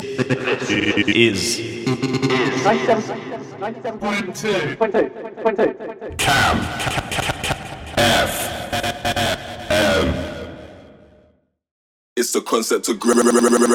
is 97.2. Cam F. It's the concept of